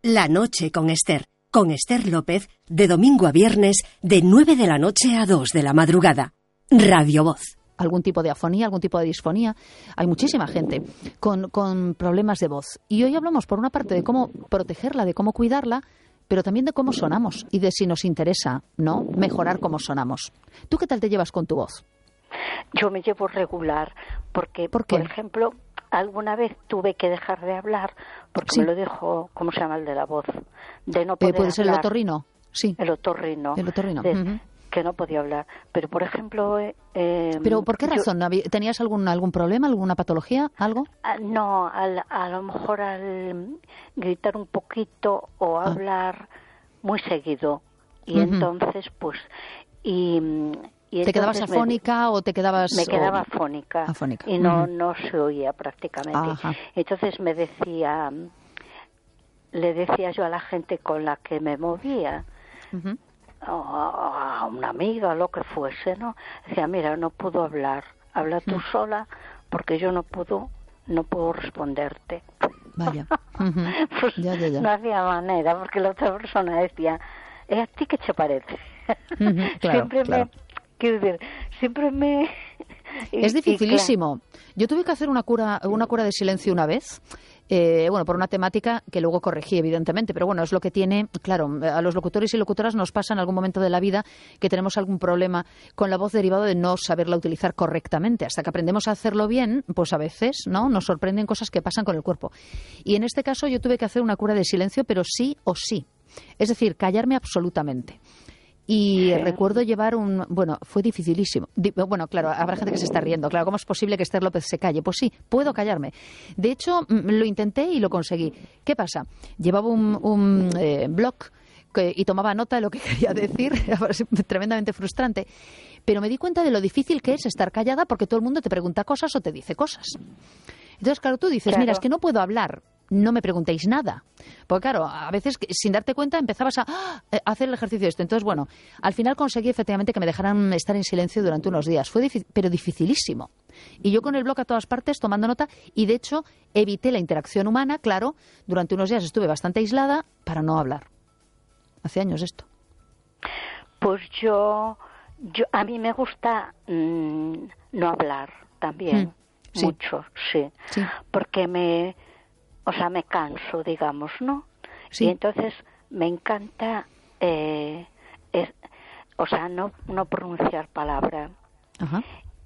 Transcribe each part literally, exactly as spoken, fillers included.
La noche con Esther, con Esther López, de domingo a viernes, de nueve de la noche a dos de la madrugada. Radio Voz. Algún tipo de afonía, algún tipo de disfonía. Hay muchísima gente con, con problemas de voz. Y hoy hablamos, por una parte, de cómo protegerla, de cómo cuidarla, pero también de cómo sonamos y de si nos interesa, ¿no?, mejorar cómo sonamos. ¿Tú qué tal te llevas con tu voz? Yo me llevo regular, porque, ¿Por qué? por ejemplo, alguna vez tuve que dejar de hablar porque Sí. me lo dijo, ¿cómo se llama el de la voz? De no Eh, poder ¿Puede ser el hablar. otorrino? Sí. El otorrino. El otorrino. De- Ujú. Que no podía hablar. Pero, por ejemplo... Eh, eh, ¿Pero por qué yo- razón? ¿Habí- ¿Tenías algún, algún problema, alguna patología, algo? Ah, no, al, a lo mejor al gritar un poquito o Ah. hablar muy seguido. Y Ujú. entonces, pues... y, y ¿Te quedabas entonces me- afónica o te quedabas...? Me o- quedaba afónica, afónica. y no Ujú. no se oía prácticamente. Ajá. Entonces me decía, le decía yo a la gente con la que me movía, Ujú. o a una amiga, lo que fuese, ¿no? Decía, mira, no puedo hablar, habla tú sola porque yo no puedo, no puedo responderte. Vaya. Ujú. Pues Ya, ya, ya. no había manera, porque la otra persona decía, ¿eh, a ti qué te parece? Ujú, claro, siempre claro. me, quiero decir, siempre me... y- Es y dificilísimo. Yo tuve que hacer una cura, una cura de silencio una vez. Eh, bueno, por una temática que luego corregí, evidentemente, pero bueno, es lo que tiene, claro, a los locutores y locutoras nos pasa en algún momento de la vida que tenemos algún problema con la voz derivado de no saberla utilizar correctamente. Hasta que aprendemos a hacerlo bien, pues a veces, ¿no?, nos sorprenden cosas que pasan con el cuerpo. Y en este caso yo tuve que hacer una cura de silencio, pero sí o sí. Es decir, callarme absolutamente. Y Sí. recuerdo llevar un... Bueno, fue dificilísimo. Di- Bueno, claro, habrá gente que se está riendo. Claro, ¿cómo es posible que Esther López se calle? Pues sí, puedo callarme. De hecho, mm, lo intenté y lo conseguí. ¿Qué pasa? Llevaba un, un eh, blog que- y tomaba nota de lo que quería decir. Era tremendamente frustrante. Pero me di cuenta de lo difícil que es estar callada porque todo el mundo te pregunta cosas o te dice cosas. Entonces, claro, tú dices, Claro. mira, es que no puedo hablar, no me preguntéis nada. Porque, claro, a veces, que- sin darte cuenta, empezabas a, ¡ah!, a hacer el ejercicio de esto. Entonces, bueno, al final conseguí efectivamente que me dejaran estar en silencio durante unos días. Fue difícil, pero dificilísimo. Y yo con el blog a todas partes, tomando nota, y de hecho, evité la interacción humana, claro, durante unos días estuve bastante aislada para no hablar. Hace años esto. Pues yo, yo a mí me gusta mm, no hablar también, Mm, sí. mucho, sí, Sí. porque me, o sea, me canso, digamos, ¿no? Sí. Y entonces me encanta, eh, es- o sea, no, no pronunciar palabra. Ajá.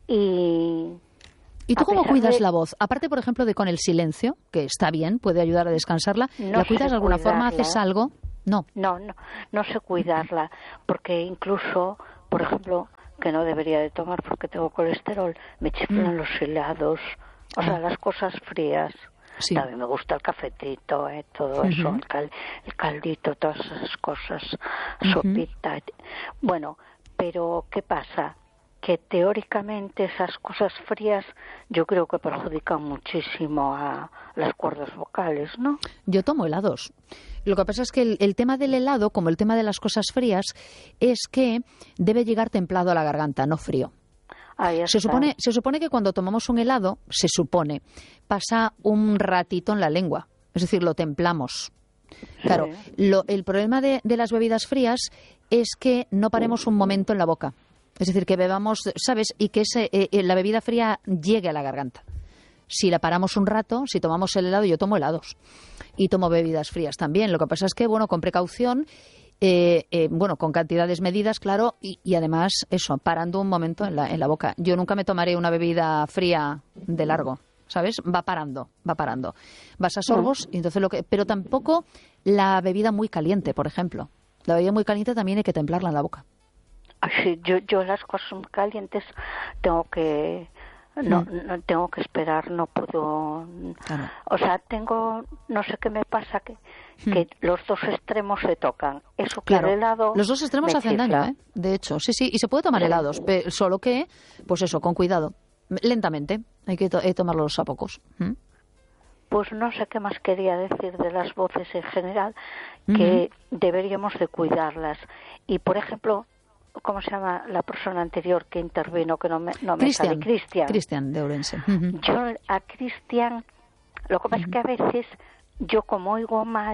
Y ¿Y tú a cómo pesar cuidas de- la voz? Aparte, por ejemplo, de con el silencio, que está bien, puede ayudar a descansarla, No ¿la cuidas sé de alguna forma? cuidarla. ¿Haces algo? No. No, no, no sé cuidarla, porque incluso, por ejemplo, que no debería de tomar porque tengo colesterol, me chiflan Mm. los helados, o sea, Ah. las cosas frías. Sí. También me gusta el cafetito, eh, todo Ujú. eso, el, cal- el caldito, todas esas cosas, Ujú. sopita. Bueno, pero ¿qué pasa? Que teóricamente esas cosas frías yo creo que perjudican muchísimo a las cuerdas vocales, ¿no? Yo tomo helados. Lo que pasa es que el, el tema del helado, como el tema de las cosas frías, es que debe llegar templado a la garganta, no frío. Ahí Se está. supone, se supone que cuando tomamos un helado, se supone, pasa un ratito en la lengua. Es decir, lo templamos. Claro, Sí. lo- el problema de, de las bebidas frías es que no paremos un momento en la boca. Es decir, que bebamos, ¿sabes? Y que ese, eh, eh, la bebida fría llegue a la garganta. Si la paramos un rato, si tomamos el helado, yo tomo helados y tomo bebidas frías también. Lo que pasa es que, bueno, con precaución, eh, eh, bueno, con cantidades medidas, claro, y, y además, eso, parando un momento en la, en la boca. Yo nunca me tomaré una bebida fría de largo, ¿sabes? Va parando, va parando. Vas a sorbos, y entonces lo que, pero tampoco la bebida muy caliente, por ejemplo. La bebida muy caliente también hay que templarla en la boca. Así, yo, yo las cosas muy calientes tengo que no, Mm. no tengo que esperar, no puedo, Claro. o sea, tengo, no sé qué me pasa que, que los dos extremos se tocan. Eso que Claro, el helado los dos extremos me hacen chifla. daño, ¿eh? De hecho, sí, sí, y se puede tomar helados, pe- solo que, pues eso, con cuidado, lentamente, hay que to- eh, tomarlos a pocos. ¿Mm? Pues no sé qué más quería decir de las voces en general, que deberíamos de cuidarlas. Y, por ejemplo, ¿cómo se llama la persona anterior que intervino? Que no me, no me Cristian, sale. Cristian. Cristian de Ourense. Ujú. Yo a Cristian, lo que pasa es que a veces yo como oigo mal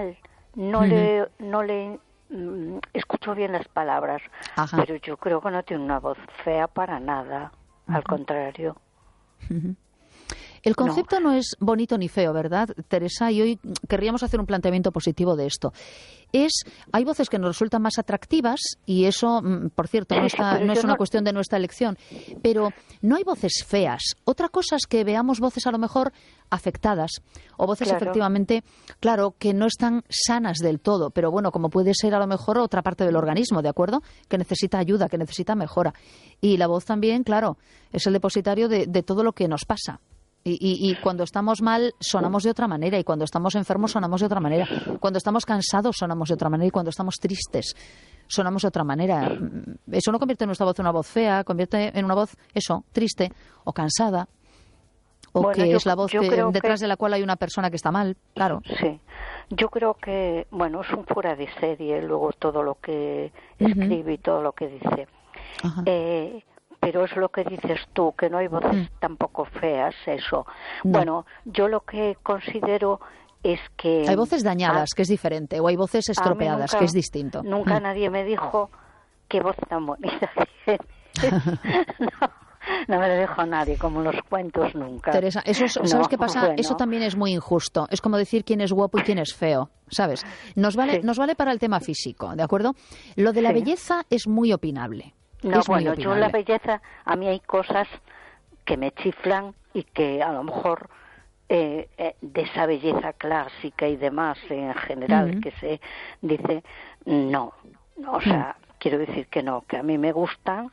no uh-huh. le no le mm, escucho bien las palabras, Ajá. pero yo creo que no tiene una voz fea para nada, uh-huh. al contrario. Uh-huh. El concepto no. no es bonito ni feo, ¿verdad, Teresa? Y hoy querríamos hacer un planteamiento positivo de esto. Es, hay voces que nos resultan más atractivas y eso, por cierto, no, está, no es una no... cuestión de nuestra elección, pero no hay voces feas. Otra cosa es que veamos voces a lo mejor afectadas o voces claro. efectivamente, claro, que no están sanas del todo, pero bueno, como puede ser a lo mejor otra parte del organismo, ¿de acuerdo? Que necesita ayuda, que necesita mejora. Y la voz también, claro, es el depositario de, de todo lo que nos pasa. Y, y, y cuando estamos mal sonamos de otra manera, y cuando estamos enfermos sonamos de otra manera, cuando estamos cansados sonamos de otra manera, y cuando estamos tristes sonamos de otra manera. Eso no convierte nuestra voz en una voz fea, convierte en una voz, eso, triste o cansada, o bueno, que yo, es la voz que, detrás que... de la cual hay una persona que está mal, claro. Sí, yo creo que, bueno, es un fuera de serie luego todo lo que escribe uh-huh. y todo lo que dice. Uh-huh. Eh... Pero es lo que dices tú, que no hay voces mm. tampoco feas, eso. No. Bueno, yo lo que considero es que... Hay voces dañadas, a, que es diferente, o hay voces estropeadas, nunca, que es distinto. Nunca mm. nadie me dijo qué voz tan bonita no, no me lo dijo nadie, como los cuentos nunca. Teresa, eso es, ¿sabes no, qué pasa? Bueno. Eso también es muy injusto. Es como decir quién es guapo y quién es feo, ¿sabes? Nos vale, sí. nos vale para el tema físico, ¿de acuerdo? Lo de la sí. belleza es muy opinable. No, bueno, yo la belleza, a mí hay cosas que me chiflan y que a lo mejor eh, eh, de esa belleza clásica y demás en general uh-huh. que se dice, no, o sea, uh-huh. quiero decir que no, que a mí me gustan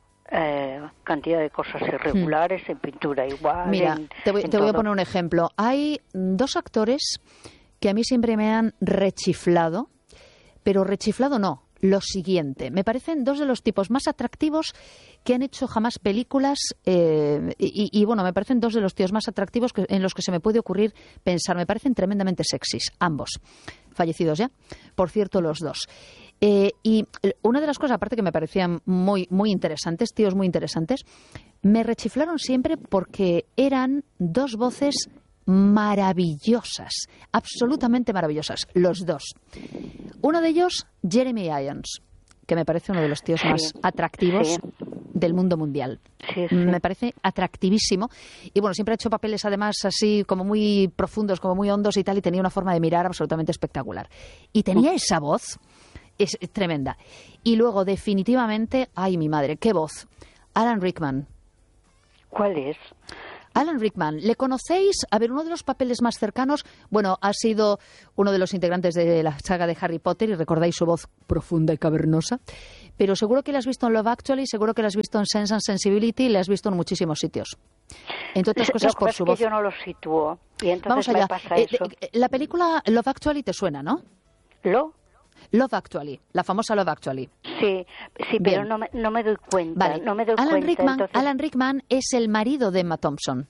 eh, cantidad de cosas irregulares uh-huh. en pintura igual. Mira, en, te, voy, en te voy a poner un ejemplo. Hay dos actores que a mí siempre me han rechiflado, pero rechiflado no. Lo siguiente, me parecen dos de los tipos más atractivos que han hecho jamás películas eh, y, y bueno, me parecen dos de los tíos más atractivos que, en los que se me puede ocurrir pensar. Me parecen tremendamente sexys, ambos, fallecidos ya, por cierto, los dos. Eh, y una de las cosas, aparte que me parecían muy, muy interesantes, tíos muy interesantes, me rechiflaron siempre porque eran dos voces maravillosas, absolutamente maravillosas, los dos. Uno de ellos, Jeremy Irons, que me parece uno de los tíos sí. más atractivos sí. del mundo mundial. Sí, sí. Me parece atractivísimo. Y bueno, siempre ha hecho papeles además así como muy profundos, como muy hondos y tal, y tenía una forma de mirar absolutamente espectacular. Y tenía esa voz, es tremenda. Y luego, definitivamente, ay, mi madre, qué voz. Alan Rickman. ¿Cuál es? Alan Rickman, ¿le conocéis? A ver, uno de los papeles más cercanos, bueno, ha sido uno de los integrantes de la saga de Harry Potter y recordáis su voz profunda y cavernosa, pero seguro que le has visto en Love Actually, seguro que le has visto en Sense and Sensibility y le has visto en muchísimos sitios. Entre otras cosas, por su voz. Yo no lo sitúo y entonces Vamos allá. me pasa Eh, eso. eh, la película Love Actually te suena, ¿no? ¿Lo? Love Actually, la famosa Love Actually. Sí, sí, pero no me, no me doy cuenta. Vale. No me doy Alan, cuenta, Rickman, entonces... Alan Rickman es el marido de Emma Thompson.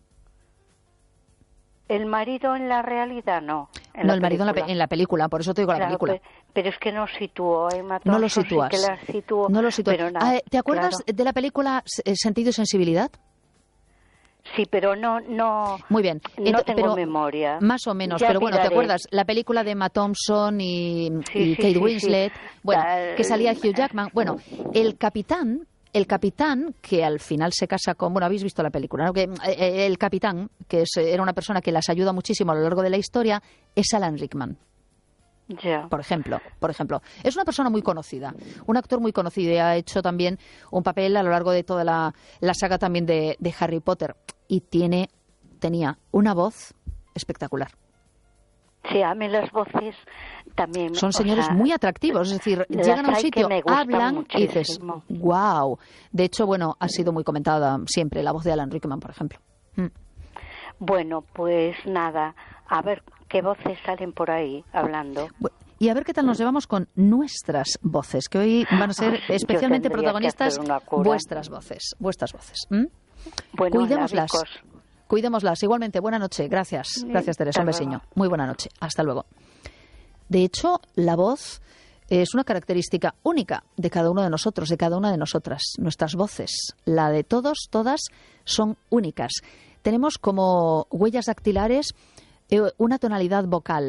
El marido en la realidad no. En no, el marido en la, en la película, por eso te digo la claro, película. Pero, pero es que no sitúo, Emma Thompson, no lo sitúas. Sí que la sitúo, no lo sitúas. Pero nada, ah, ¿Te acuerdas claro. de la película Sentido y Sensibilidad? Sí, pero no, no. Muy bien. No Ent- tengo pero, memoria. Más o menos, ya pero bueno, miraré. ¿te acuerdas? La película de Emma Thompson y, sí, y sí, Kate sí, Winslet, sí. bueno, La, que salía Hugh Jackman. Bueno, el capitán, el capitán que al final se casa con, bueno, habéis visto la película, ¿no? Que eh, el capitán, que es, era una persona que las ayuda muchísimo a lo largo de la historia, es Alan Rickman. Ya. Por ejemplo, por ejemplo, es una persona muy conocida, un actor muy conocido y ha hecho también un papel a lo largo de toda la, la saga también de, de Harry Potter y tiene, tenía una voz espectacular. Sí, a mí las voces también. Son señores sea, muy atractivos, es decir, llegan a un sitio, hablan muchísimo. Y dices, wow. De hecho, bueno, ha sido muy comentada siempre la voz de Alan Rickman, por ejemplo. Mm. Bueno, pues nada, a ver qué voces salen por ahí hablando. Y a ver qué tal nos llevamos con nuestras voces, que hoy van a ser oh, especialmente protagonistas vuestras voces, vuestras voces. ¿Mm? Bueno, Cuidémoslas. Cuidémoslas. Igualmente, buena noche. Gracias. Gracias, Teresa. Un besiño. Muy buena noche. Hasta luego. De hecho, la voz es una característica única de cada uno de nosotros, de cada una de nosotras. Nuestras voces, la de todos, todas, son únicas. Tenemos como huellas dactilares eh, una tonalidad vocal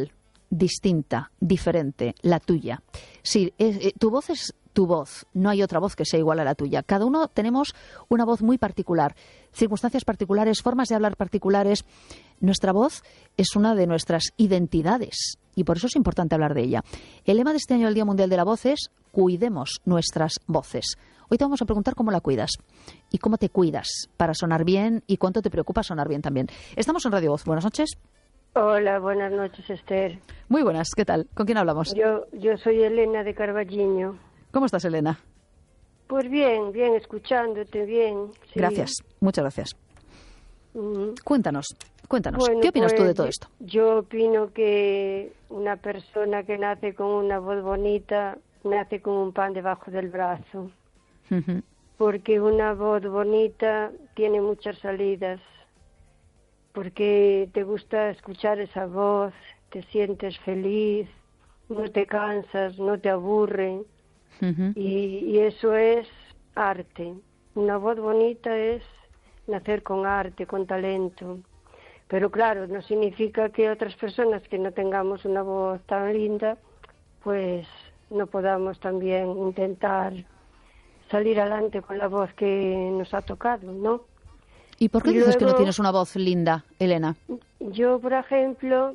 distinta, diferente, la tuya. Sí, eh, tu voz es tu voz, no hay otra voz que sea igual a la tuya. Cada uno tenemos una voz muy particular, circunstancias particulares, formas de hablar particulares. Nuestra voz es una de nuestras identidades y por eso es importante hablar de ella. El lema de este año del Día Mundial de la Voz es cuidemos nuestras voces. Hoy te vamos a preguntar cómo la cuidas y cómo te cuidas para sonar bien y cuánto te preocupa sonar bien también. Estamos en Radio Voz. Buenas noches. Hola, buenas noches, Esther. Muy buenas, ¿qué tal? ¿Con quién hablamos? Yo, yo soy Elena de Carballiño. ¿Cómo estás, Elena? Pues bien, bien, escuchándote, bien. Sí. Gracias, muchas gracias. Mm. Cuéntanos, cuéntanos, bueno, ¿qué opinas pues, tú de todo esto? Yo opino que una persona que nace con una voz bonita, nace con un pan debajo del brazo. Uh-huh. Porque una voz bonita tiene muchas salidas. Porque te gusta escuchar esa voz, te sientes feliz, no te cansas, no te aburre. Uh-huh. y, y eso es arte. Una voz bonita es nacer con arte, con talento. Pero claro, no significa que otras personas que no tengamos una voz tan linda, pues no podamos también intentar salir adelante con la voz que nos ha tocado, ¿no? ¿Y por qué y dices luego, que no tienes una voz linda, Elena? Yo, por ejemplo,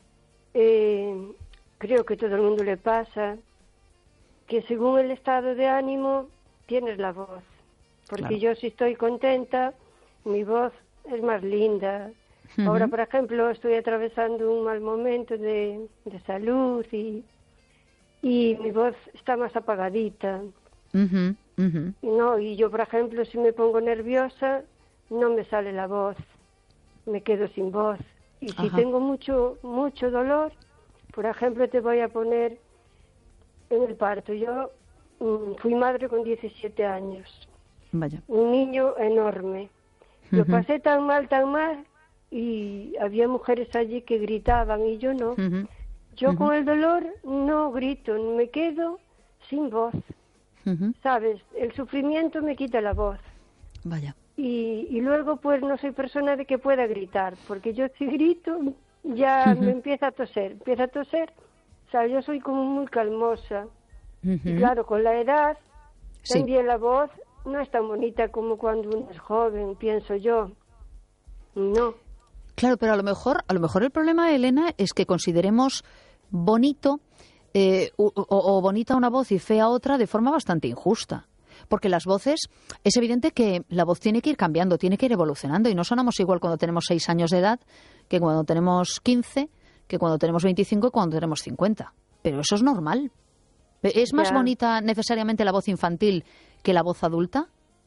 eh, creo que a todo el mundo le pasa que según el estado de ánimo tienes la voz. Porque claro. Yo si estoy contenta, mi voz es más linda. Uh-huh. Ahora, por ejemplo, estoy atravesando un mal momento de, de salud y, y mi voz está más apagadita. Uh-huh. Uh-huh. No, y yo, por ejemplo, si me pongo nerviosa, no me sale la voz, me quedo sin voz. Y si Ajá. tengo mucho mucho dolor, por ejemplo, te voy a poner en el parto. Yo um, fui madre con diecisiete años. Vaya. Un niño enorme. Uh-huh. Lo pasé tan mal, tan mal, y había mujeres allí que gritaban y yo no. Uh-huh. Yo uh-huh. con el dolor no grito, me quedo sin voz. Uh-huh. ¿Sabes? El sufrimiento me quita la voz. Vaya. Y, y luego pues no soy persona de que pueda gritar, porque yo si grito ya uh-huh. me empieza a toser, empieza a toser, o sea, yo soy como muy calmosa. Uh-huh. Y claro, con la edad sí. también la voz no es tan bonita como cuando uno es joven, pienso yo. No. Claro, pero a lo mejor, a lo mejor el problema, Elena, es que consideremos bonito eh, o, o, o bonita una voz y fea otra de forma bastante injusta. Porque las voces, es evidente que la voz tiene que ir cambiando, tiene que ir evolucionando y no sonamos igual cuando tenemos seis años de edad que cuando tenemos quince, que cuando tenemos veinticinco y cuando tenemos cincuenta. Pero eso es normal. ¿Es más ya. bonita necesariamente la voz infantil que la voz adulta?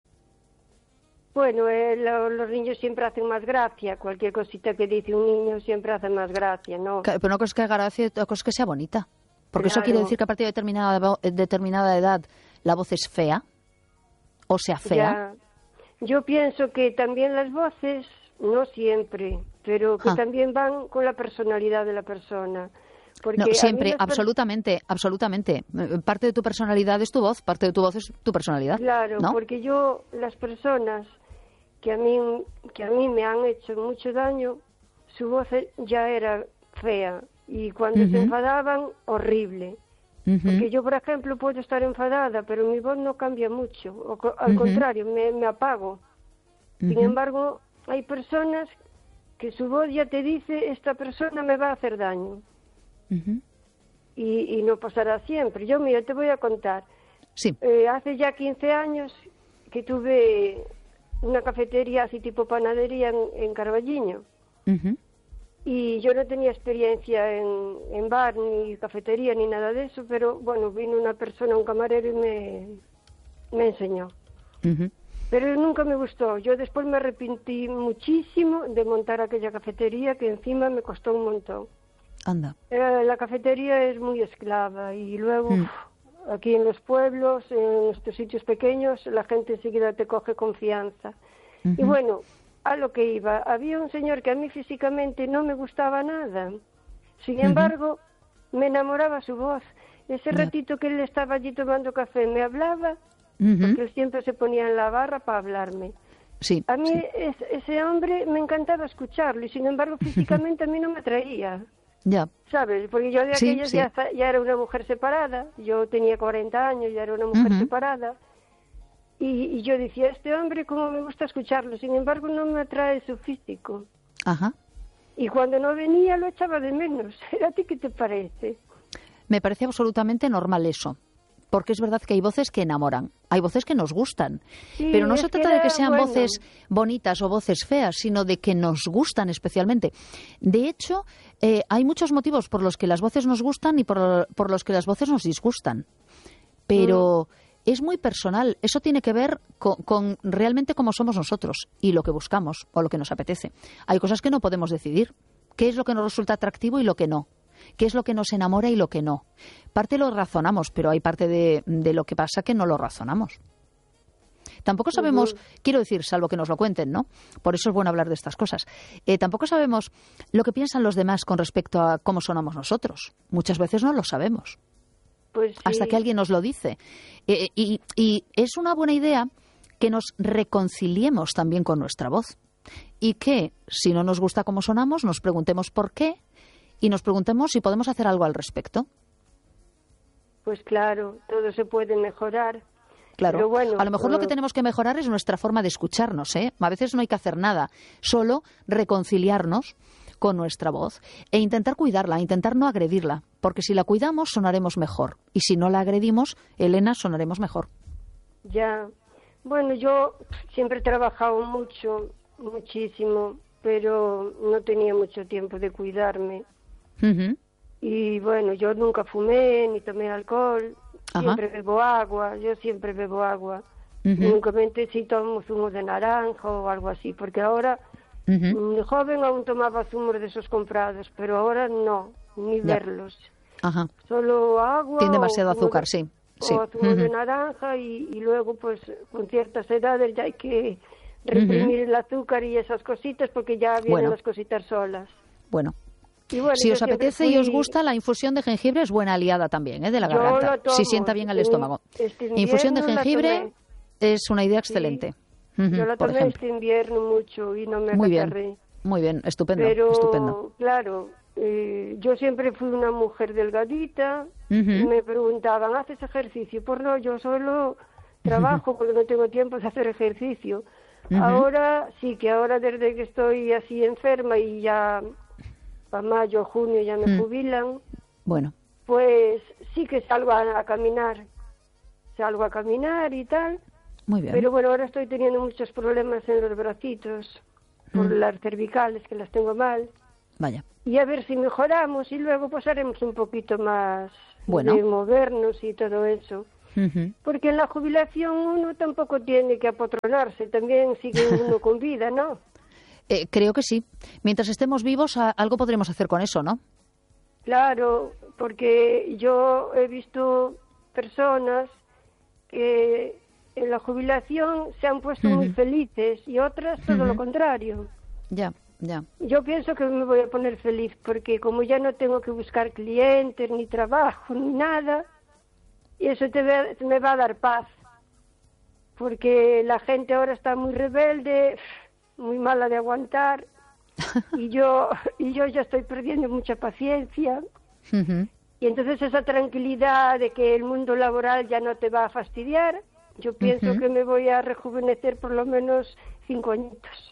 Bueno, eh, lo, los niños siempre hacen más gracia. Cualquier cosita que dice un niño siempre hace más gracia, ¿no? Pero no es que haga gracia, otra cosa es que sea bonita. Porque claro. Eso quiere decir que a partir de determinada, determinada edad la voz es fea. O sea, fea. Ya. Yo pienso que también las voces, no siempre, pero que ah. también van con la personalidad de la persona. Porque no, siempre, per... absolutamente, absolutamente. Parte de tu personalidad es tu voz, parte de tu voz es tu personalidad. Claro, ¿no? Porque yo, las personas que a mí que a mí me han hecho mucho daño, su voz ya era fea y cuando uh-huh. se enfadaban, horrible. Uh-huh. Porque yo, por ejemplo, puedo estar enfadada, pero mi voz no cambia mucho. O, al uh-huh. contrario, me, me apago. Uh-huh. Sin embargo, hay personas que su voz ya te dice, esta persona me va a hacer daño. Uh-huh. Y, y no pasará siempre. Yo, mira, te voy a contar. Sí. Eh, hace ya quince años que tuve una cafetería así tipo panadería en, en Carballiño. Uh-huh. Y yo no tenía experiencia en, en bar, ni cafetería, ni nada de eso, pero bueno, vino una persona, un camarero, y me, me enseñó. Uh-huh. Pero nunca me gustó. Yo después me arrepentí muchísimo de montar aquella cafetería, que encima me costó un montón. Anda. Eh, la cafetería es muy esclava, y luego, uh-huh. uf, aquí en los pueblos, en estos sitios pequeños, la gente enseguida te coge confianza. Uh-huh. Y bueno, a lo que iba, había un señor que a mí físicamente no me gustaba nada. Sin embargo, uh-huh. me enamoraba su voz. Ese yeah. ratito que él estaba allí tomando café, me hablaba, uh-huh. porque él siempre se ponía en la barra para hablarme. Sí, a mí sí. es, ese hombre me encantaba escucharlo y sin embargo físicamente a mí no me atraía. Ya. ¿Sabes? Porque yo de Sí, aquellos sí. ya, ya era una mujer separada, yo tenía cuarenta años, ya era una mujer Uh-huh. separada, y, y yo decía, este hombre, cómo me gusta escucharlo, sin embargo no me atrae su físico. Ajá. Y cuando no venía lo echaba de menos. ¿A ti qué te parece? Me parece absolutamente normal eso. Porque es verdad que hay voces que enamoran, hay voces que nos gustan. Sí, Pero no es se que trata de que era sean bueno. voces bonitas o voces feas, sino de que nos gustan especialmente. De hecho, eh, hay muchos motivos por los que las voces nos gustan y por, por los que las voces nos disgustan. Pero mm. es muy personal. Eso tiene que ver con, con realmente cómo somos nosotros y lo que buscamos o lo que nos apetece. Hay cosas que no podemos decidir. ¿Qué es lo que nos resulta atractivo y lo que no? ¿Qué es lo que nos enamora y lo que no? Parte lo razonamos, pero hay parte de, de lo que pasa que no lo razonamos. Tampoco sabemos, uh-huh. quiero decir, salvo que nos lo cuenten, ¿no? Por eso es bueno hablar de estas cosas. Eh, tampoco sabemos lo que piensan los demás con respecto a cómo sonamos nosotros. Muchas veces no lo sabemos. Pues sí. Hasta que alguien nos lo dice. Eh, y, y es una buena idea que nos reconciliemos también con nuestra voz. Y que, si no nos gusta cómo sonamos, nos preguntemos por qué y nos preguntemos si podemos hacer algo al respecto. Pues claro, todo se puede mejorar. Claro, pero bueno, a lo mejor uh... lo que tenemos que mejorar es nuestra forma de escucharnos, ¿eh? A veces no hay que hacer nada, solo reconciliarnos con nuestra voz e intentar cuidarla, intentar no agredirla, porque si la cuidamos sonaremos mejor y si no la agredimos, Elena, sonaremos mejor. Ya, bueno, yo siempre he trabajado mucho, muchísimo, pero no tenía mucho tiempo de cuidarme. Uh-huh. Y bueno, yo nunca fumé ni tomé alcohol, Ajá. siempre bebo agua, yo siempre bebo agua. Uh-huh. Únicamente si tomo zumo de naranja o algo así, porque ahora, uh-huh. de joven aún tomaba zumos de esos comprados, pero ahora no, ni ya. verlos. Ajá. Solo agua. Tiene demasiado azúcar, de, sí. sí. O zumo uh-huh. de naranja y, y luego pues con ciertas edades ya hay que reprimir uh-huh. el azúcar y esas cositas porque ya vienen bueno. las cositas solas. Bueno. Y bueno, si os apetece fui... y os gusta, la infusión de jengibre es buena aliada también, ¿eh? De la garganta. Tomo, si sienta bien al estómago. Este infusión de jengibre es una idea excelente. Sí. Uh-huh, yo la por tomé ejemplo. este invierno mucho y no me Muy acatarré. bien, muy bien, estupendo. Pero, estupendo. claro, eh, yo siempre fui una mujer delgadita. Uh-huh. Me preguntaban, ¿haces ejercicio? Pues no, yo solo trabajo uh-huh. porque no tengo tiempo de hacer ejercicio. Uh-huh. Ahora sí que ahora desde que estoy así enferma y ya para mayo, junio ya me mm. jubilan, bueno, pues sí que salgo a, a caminar, salgo a caminar y tal. Muy bien. Pero bueno, ahora estoy teniendo muchos problemas en los bracitos, por mm. las cervicales, que las tengo mal. Vaya. Y a ver si mejoramos y luego pues haremos un poquito más bueno. de movernos y todo eso. Uh-huh. Porque en la jubilación uno tampoco tiene que apotronarse, también sigue uno con vida, ¿no? Eh, creo que sí. Mientras estemos vivos, a, algo podremos hacer con eso, ¿no? Claro, porque yo he visto personas que en la jubilación se han puesto uh-huh. muy felices y otras todo uh-huh. lo contrario. Ya, ya. Yo pienso que me voy a poner feliz porque como ya no tengo que buscar clientes, ni trabajo, ni nada, y eso te va, me va a dar paz. Porque la gente ahora está muy rebelde, muy mala de aguantar y yo y yo ya estoy perdiendo mucha paciencia uh-huh. y entonces esa tranquilidad de que el mundo laboral ya no te va a fastidiar, yo pienso uh-huh. que me voy a rejuvenecer por lo menos cinco añitos.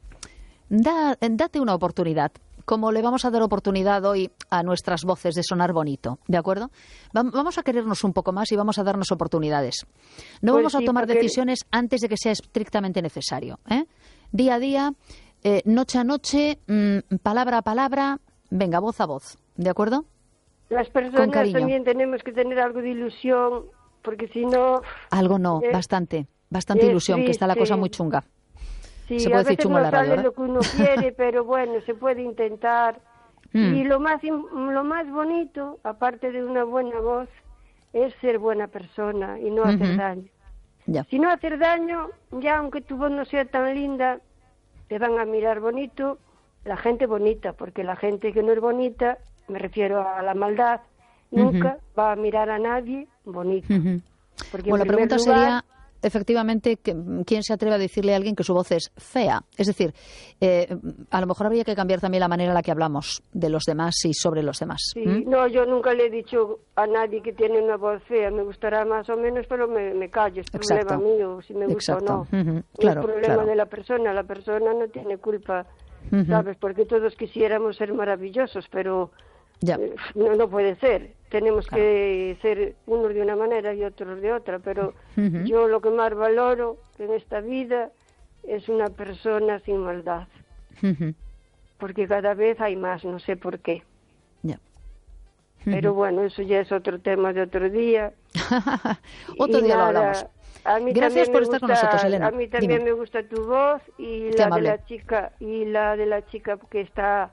Da, date una oportunidad, como le vamos a dar oportunidad hoy a nuestras voces de sonar bonito, ¿de acuerdo? Vamos a querernos un poco más y vamos a darnos oportunidades. No pues vamos sí, a tomar porque... decisiones antes de que sea estrictamente necesario, ¿eh? Día a día, eh, noche a noche, mmm, palabra a palabra, venga, voz a voz, ¿de acuerdo? Las personas también tenemos que tener algo de ilusión, porque si no... Algo no, es, bastante, bastante ilusión, triste. Que está la cosa muy chunga. Sí, se puede a decir veces chungo no en la radio, sale ¿eh? lo que uno quiere, pero bueno, se puede intentar. Mm. Y lo más, lo más bonito, aparte de una buena voz, es ser buena persona y no uh-huh. hacer daño. Ya. Si no hacer daño, ya aunque tu voz no sea tan linda, te van a mirar bonito la gente bonita, porque la gente que no es bonita, me refiero a la maldad, nunca uh-huh. va a mirar a nadie bonito. Uh-huh. Porque bueno, la pregunta lugar, sería, efectivamente, que, ¿quién se atreve a decirle a alguien que su voz es fea? Es decir, eh, a lo mejor habría que cambiar también la manera en la que hablamos de los demás y sobre los demás. Sí, ¿Mm? no, yo nunca le he dicho a nadie que tiene una voz fea. Me gustará más o menos, pero me, me callo. Es Exacto. problema mío, si me gusta Exacto. o no. Uh-huh. Claro, es problema claro. de la persona. La persona no tiene culpa, Uh-huh. ¿sabes? Porque todos quisiéramos ser maravillosos, pero Ya. eh, no, no puede ser. Tenemos Claro. que ser unos de una manera y otros de otra. Pero Uh-huh. yo lo que más valoro en esta vida es una persona sin maldad. Uh-huh. Porque cada vez hay más, no sé por qué. Ya. Pero bueno, eso ya es otro tema de otro día. Otro Y día lo nada, hablamos. a mí Gracias también por me estar con gusta- nosotros, Elena. A mí también Dime. me gusta tu voz y Qué la amable. de la chica y la de la chica que está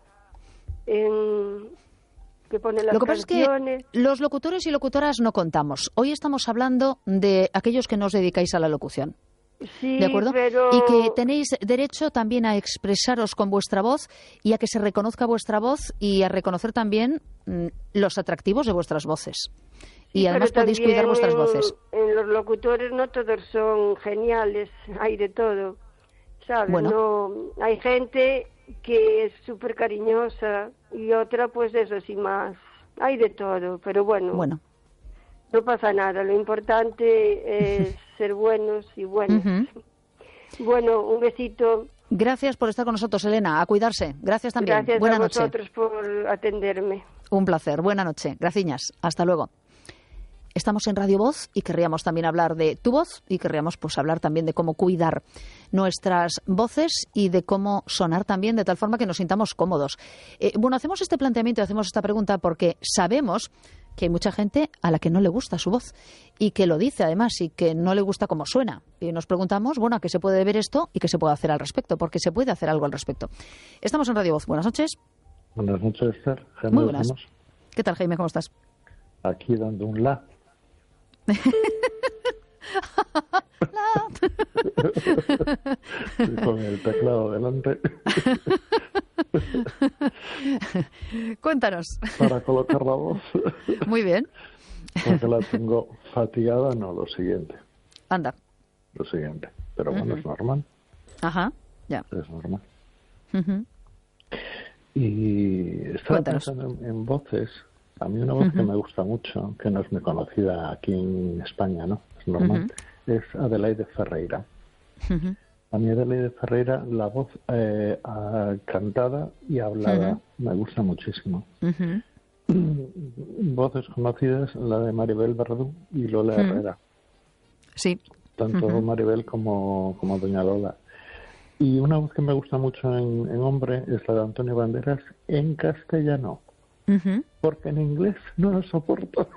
en que pone las Lo que pasa es que canciones. los locutores y locutoras no contamos. Hoy estamos hablando de aquellos que no os dedicáis a la locución. Sí, ¿De acuerdo? pero Y que tenéis derecho también a expresaros con vuestra voz y a que se reconozca vuestra voz y a reconocer también mm, los atractivos de vuestras voces. Y sí, además pero podéis cuidar también vuestras en- voces. En los locutores no todos son geniales, hay de todo, ¿sabes? Bueno. No, hay gente que es súper cariñosa y otra pues eso sí más, hay de todo, pero bueno, Bueno. no pasa nada, lo importante es ser buenos y buenos. Ujú. Bueno, un besito, Gracias por estar con nosotros, Elena. A cuidarse. Gracias también. gracias Buena a noche. vosotros por atenderme. Un placer. Buena noche. Graciñas. Hasta luego. Estamos en Radio Voz y querríamos también hablar de tu voz y querríamos pues hablar también de cómo cuidar nuestras voces y de cómo sonar también de tal forma que nos sintamos cómodos. Eh, bueno, hacemos este planteamiento y hacemos esta pregunta porque sabemos que hay mucha gente a la que no le gusta su voz y que lo dice además y que no le gusta cómo suena. Y nos preguntamos, bueno, ¿a qué se puede ver esto y qué se puede hacer al respecto? Porque se puede hacer algo al respecto. Estamos en Radio Voz. Buenas noches. Buenas noches, Esther. Jaime Muy buenas. Ramos, ¿Qué tal, Jaime? ¿Cómo estás? aquí dando un la. Con el teclado delante Cuéntanos. para colocar la voz. Muy bien. Porque la tengo fatigada, no, lo siguiente. Anda. Lo siguiente. Pero bueno, Ujú. es normal. Ajá. Ya. Es normal. Ujú. Y estaba Cuéntanos. pensando en, en voces. A mí una voz que Ujú. me gusta mucho, que no es muy conocida aquí en España, ¿no? Es normal. Es Adelaide Ferreira. Ujú. A mí Adelaide Ferreira, la voz eh, ah, cantada y hablada, Ujú. me gusta muchísimo. Ujú. Voces conocidas, la de Maribel Verdú y Lola Ujú. Herrera. Sí. Tanto Ujú. Maribel como, como Doña Lola. Y una voz que me gusta mucho en, en hombre es la de Antonio Banderas en castellano. Ujú. Porque en inglés no lo soporto.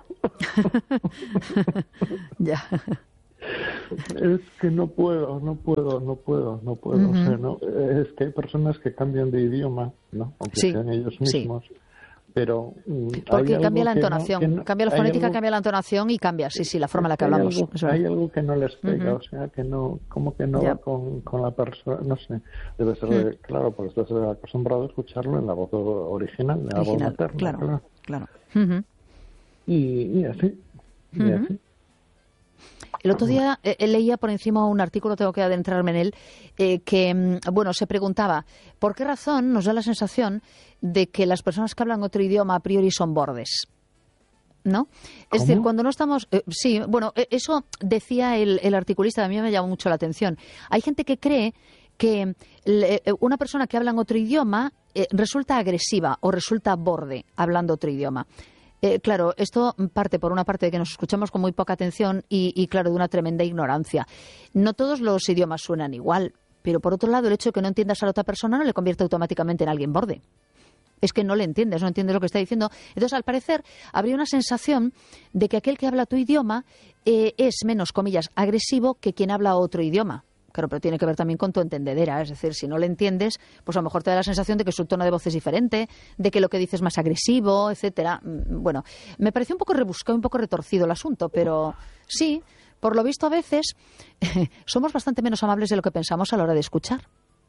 Ya. Es que no puedo, no puedo, no puedo, no puedo. Ujú. O sea, no, es que hay personas que cambian de idioma, ¿no? Aunque Sí, sean ellos sí. mismos. Pero mm, Porque hay cambia algo la que no- entonación. que no- Cambia la hay fonética, algo- cambia la entonación y cambia, sí, sí, la forma en la que hay hablamos. algo- Es verdad. hay algo que no les pega, Ujú. o sea, que no, como que no Ya. va con, con la persona, no sé. Debe ser, Mm. de- claro, porque estás acostumbrado a escucharlo en la voz original, en la voz Original, materna, claro, claro. claro. Ujú. Y, y así, y Ujú. así. El otro día eh, leía por encima un artículo, tengo que adentrarme en él, eh, que, mm, bueno, se preguntaba, ¿por qué razón nos da la sensación de que las personas que hablan otro idioma a priori son bordes? ¿No? Es decir, ¿Cómo? cuando no estamos... eh, sí, bueno, eh, eso decía el, el articulista, a mí me llamó mucho la atención. Hay gente que cree que le- eh, una persona que habla en otro idioma eh, resulta agresiva o resulta borde hablando otro idioma. Eh, claro, esto parte por una parte de que nos escuchamos con muy poca atención y, y, claro, de una tremenda ignorancia. No todos los idiomas suenan igual, pero por otro lado, el hecho de que no entiendas a la otra persona no le convierte automáticamente en alguien borde. Es que no le entiendes, no entiendes lo que está diciendo. Entonces, al parecer, habría una sensación de que aquel que habla tu idioma eh, es menos, comillas, agresivo que quien habla otro idioma. Claro, pero tiene que ver también con tu entendedera. Es decir, si no le entiendes, pues a lo mejor te da la sensación de que su tono de voz es diferente, de que lo que dices es más agresivo, etcétera. Mm, Bueno, me pareció un poco rebuscado, un poco retorcido el asunto, pero sí, por lo visto a veces somos bastante menos amables de lo que pensamos a la hora de escuchar.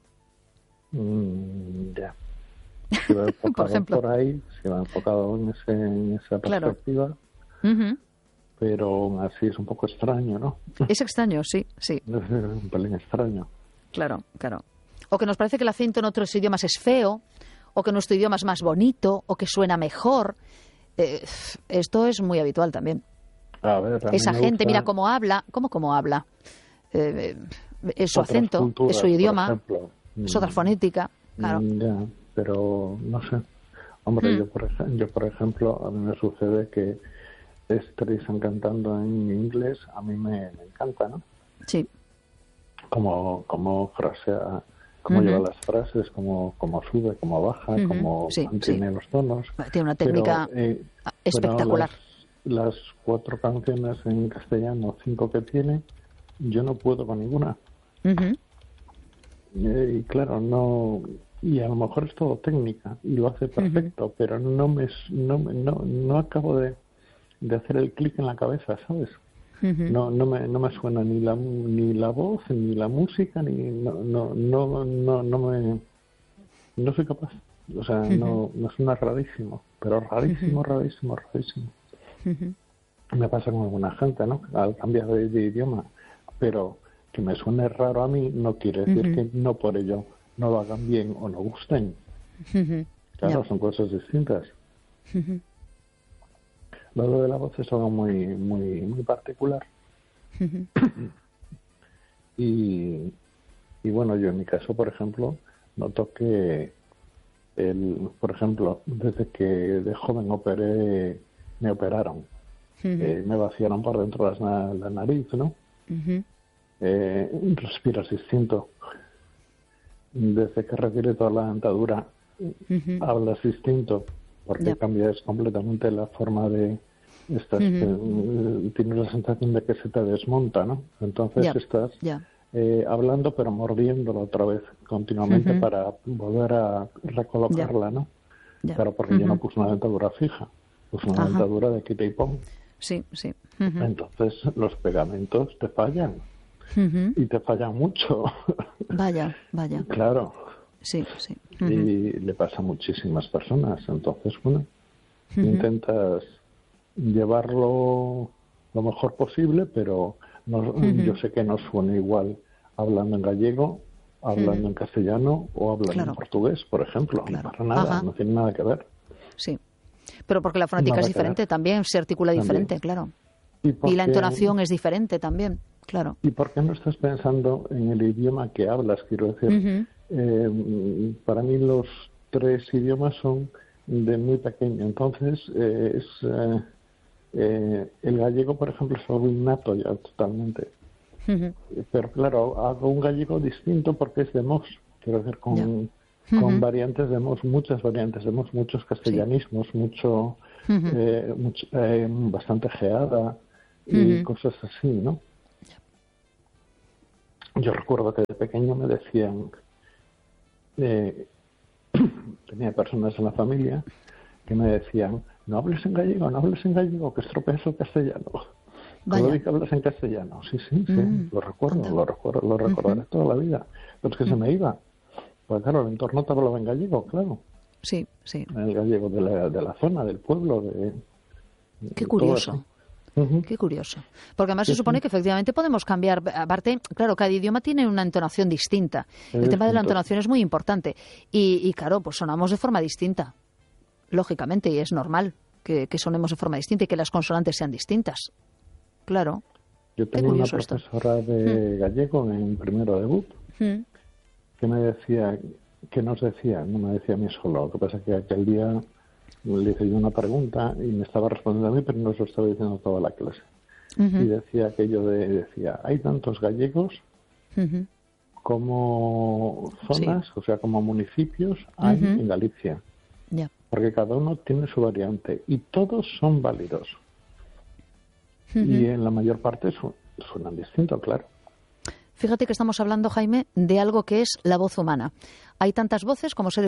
Mm, ya. Si va enfocado Por ejemplo. por ahí, si va enfocado en, ese, en esa Claro. perspectiva, Ujú. pero aún así es un poco extraño, ¿no? Es extraño, sí, sí. Es un pelín extraño. Claro, claro. O que nos parece que el acento en otros idiomas es feo, o que nuestro idioma es más bonito, o que suena mejor. Eh, esto es muy habitual también. A ver, a Esa mí me gente, gusta... mira cómo habla, ¿cómo cómo habla? Eh, es su Otras acento, culturas, es su idioma, por ejemplo. es otra fonética, claro. Ya, pero no sé. Hombre, Hmm. yo, por ej- yo por ejemplo, a mí me sucede que Streisand cantando en inglés, a mí me, me encanta, ¿no? Sí. Como, como frasea, cómo Ujú. lleva las frases, cómo, cómo sube, cómo baja, Ujú. cómo Sí, mantiene sí. los tonos. Tiene una Pero, técnica eh, espectacular. Pero las, las cuatro canciones en castellano, cinco que tiene, yo no puedo con ninguna. Ujú. Eh, y claro, no... Y a lo mejor es todo técnica y lo hace perfecto, uh-huh. pero no me no, no, no acabo de, de hacer el clic en la cabeza, ¿sabes? Uh-huh. No no me no me suena ni la ni la voz ni la música ni no no no no, no me no soy capaz. O sea, uh-huh. no me suena rarísimo, pero rarísimo, uh-huh. rarísimo, rarísimo. Uh-huh. Me pasa con alguna gente, ¿no? Al cambiar de, de idioma, pero que me suene raro a mí no quiere decir uh-huh. que no por ello no lo hagan bien o no gusten. Uh-huh. Claro, yeah. son cosas distintas. Uh-huh. Lo de la voz es algo muy muy muy particular. Uh-huh. y, y bueno, yo en mi caso, por ejemplo, noto que, el, por ejemplo, desde que de joven operé, me operaron. Uh-huh. Eh, me vaciaron por dentro la, la nariz, ¿no? Uh-huh. Eh, respiras distinto. Desde que retiré toda la dentadura, uh-huh. hablas distinto, porque yep. cambias completamente la forma de... Estás, uh-huh. eh, tienes la sensación de que se te desmonta, ¿no? Entonces yep. estás yep. eh, hablando, pero mordiéndolo otra vez continuamente uh-huh. para volver a recolocarla, yep. ¿no? Yep. Claro, porque uh-huh. yo no puse una dentadura fija, puse una uh-huh. dentadura de quita y pon. Sí, sí. Uh-huh. Entonces los pegamentos te fallan. Uh-huh. Y te falla mucho. Vaya, vaya. Claro. Sí, sí. Uh-huh. Y le pasa a muchísimas personas. Entonces, bueno, uh-huh. intentas llevarlo lo mejor posible, pero no, uh-huh. yo sé que no suena igual hablando en gallego, hablando uh-huh. en castellano o hablando claro. en portugués, por ejemplo. Claro. Para nada, Ajá. no tiene nada que ver. Sí. Pero porque la fonética nada es diferente también, se articula también. diferente, claro. ¿Y, porque... y la entonación es diferente también. Claro. ¿Y por qué no estás pensando en el idioma que hablas? Quiero decir, uh-huh. eh, para mí los tres idiomas son de muy pequeño. Entonces, eh, es eh, eh, el gallego, por ejemplo, es algo innato ya totalmente. Uh-huh. Pero claro, hago un gallego distinto porque es de Mos. Quiero decir, con, yeah. uh-huh. con variantes de Mos, muchas variantes de Mos, muchos castellanismos, sí. mucho, uh-huh. eh, mucho eh, bastante geada y uh-huh. cosas así, ¿no? Yo recuerdo que de pequeño me decían, eh, tenía personas en la familia que me decían, no hables en gallego, no hables en gallego, que estropeas el castellano. Todo que hablas en castellano. Sí, sí, sí, mm, lo recuerdo, lo recuerdo, lo recordaré uh-huh. toda la vida. Pero es que uh-huh. se me iba. Pues claro, el entorno te hablaba en gallego, claro. Sí, sí. El gallego de la, de la zona, del pueblo. De, Qué curioso. Uh-huh. Qué curioso. Porque además sí, se supone sí. que efectivamente podemos cambiar. Aparte, claro, cada idioma tiene una entonación distinta. Es El tema de la entonación es muy importante. Y, y claro, pues sonamos de forma distinta. Lógicamente, y es normal que, que sonemos de forma distinta y que las consonantes sean distintas. Claro. Yo tenía una profesora esto. de gallego en primero de B U P uh-huh. que me decía, que nos decía, no me decía a mí solo, lo que pasa es que aquel día le hice yo una pregunta y me estaba respondiendo a mí, pero no se lo estaba diciendo toda la clase. Uh-huh. Y decía aquello de, decía, hay tantos gallegos uh-huh. como zonas, sí. o sea, como municipios hay uh-huh. en Galicia. Yeah. Porque cada uno tiene su variante y todos son válidos. Uh-huh. Y en la mayor parte su, suenan distinto, claro. Fíjate que estamos hablando, Jaime, de algo que es la voz humana. Hay tantas voces como seres